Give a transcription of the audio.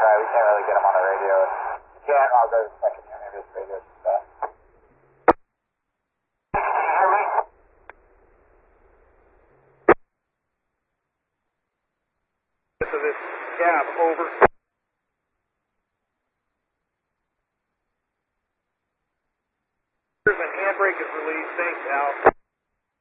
try. We can't really get him on the radio. If you can, I'll go to the second unit of his radio stuff. Can you hear me? To this cab, over. And handbrake is released. Thanks, Al.